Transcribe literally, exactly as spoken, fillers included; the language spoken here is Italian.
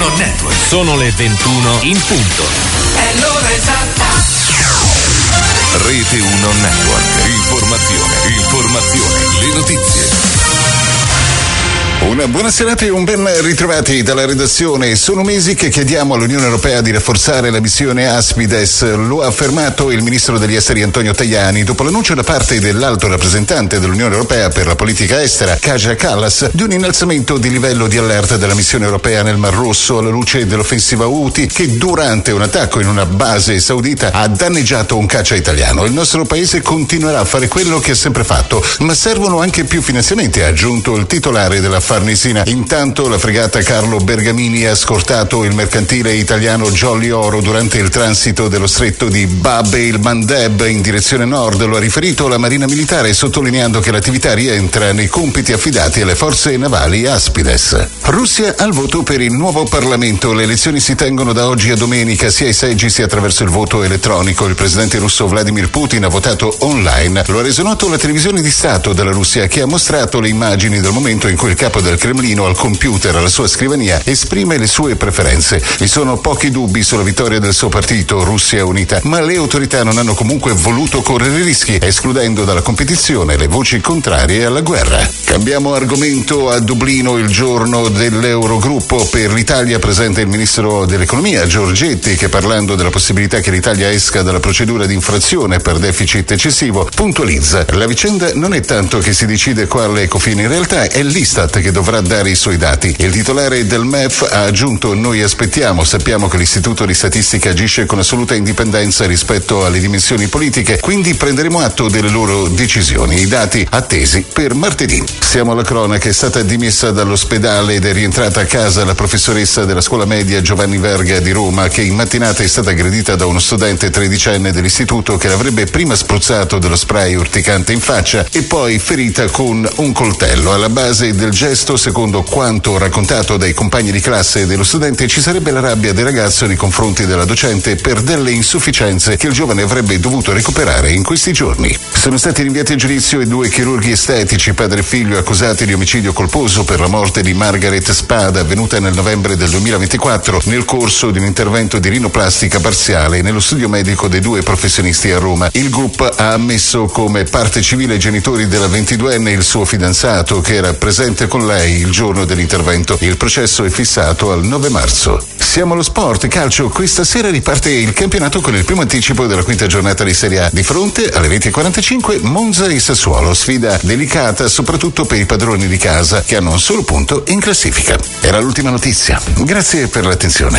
Network. Sono le ventuno in punto. È l'ora esatta. Rete uno Network. Informazione, informazione, le notizie. Una buona serata e un ben ritrovati dalla redazione. Sono mesi che chiediamo all'Unione Europea di rafforzare la missione Aspides. Lo ha affermato il ministro degli esteri Antonio Tajani dopo l'annuncio da parte dell'alto rappresentante dell'Unione Europea per la politica estera, Kaja Kallas, di un innalzamento di livello di allerta della missione europea nel Mar Rosso alla luce dell'offensiva Houthi che durante un attacco in una base saudita ha danneggiato un caccia italiano. Il nostro paese continuerà a fare quello che ha sempre fatto, ma servono anche più finanziamenti, ha aggiunto il titolare della Farnesina. Intanto la fregata Carlo Bergamini ha scortato il mercantile italiano Jolly Oro durante il transito dello stretto di Bab el Mandeb in direzione nord. Lo ha riferito la Marina Militare, sottolineando che l'attività rientra nei compiti affidati alle forze navali Aspides. Russia al voto per il nuovo Parlamento. Le elezioni si tengono da oggi a domenica, sia ai seggi sia attraverso il voto elettronico. Il presidente russo Vladimir Putin ha votato online. Lo ha reso noto la televisione di Stato della Russia, che ha mostrato le immagini del momento in cui il capo del Cremlino al computer alla sua scrivania esprime le sue preferenze. Vi sono pochi dubbi sulla vittoria del suo partito, Russia Unita, ma le autorità non hanno comunque voluto correre rischi, escludendo dalla competizione le voci contrarie alla guerra. Cambiamo argomento. A Dublino, il giorno dell'Eurogruppo, per l'Italia presente il ministro dell'Economia Giorgetti, che parlando della possibilità che l'Italia esca dalla procedura di infrazione per deficit eccessivo, puntualizza: la vicenda non è tanto che si decide quale Ecofin, in realtà è l'Istat che dovrà dare i suoi dati. Il titolare del M E F ha aggiunto: noi aspettiamo, sappiamo che l'Istituto di Statistica agisce con assoluta indipendenza rispetto alle dimensioni politiche, quindi prenderemo atto delle loro decisioni. I dati attesi per martedì. Siamo alla cronaca. È stata dimessa dall'ospedale ed è rientrata a casa la professoressa della scuola media Giovanni Verga di Roma, che in mattinata è stata aggredita da uno studente tredicenne dell'istituto che l'avrebbe prima spruzzato dello spray urticante in faccia e poi ferita con un coltello. Alla base del gesto, secondo quanto raccontato dai compagni di classe dello studente, ci sarebbe la rabbia del ragazzo nei confronti della docente per delle insufficienze che il giovane avrebbe dovuto recuperare in questi giorni. Sono stati rinviati a giudizio i due chirurghi estetici, padre e figlio, accusati di omicidio colposo per la morte di Margaret Spada, avvenuta nel novembre del duemilaventiquattro nel corso di un intervento di rinoplastica parziale nello studio medico dei due professionisti a Roma. Il G U P ha ammesso come parte civile ai genitori della ventiduenne e il suo fidanzato, che era presente con lei il giorno dell'intervento. Il processo è fissato al nove marzo. Siamo allo sport, calcio. Questa sera riparte il campionato con il primo anticipo della quinta giornata di Serie A. Di fronte alle venti e quarantacinque Monza e Sassuolo, sfida delicata soprattutto per i padroni di casa, che hanno un solo punto in classifica. Era l'ultima notizia. Grazie per l'attenzione.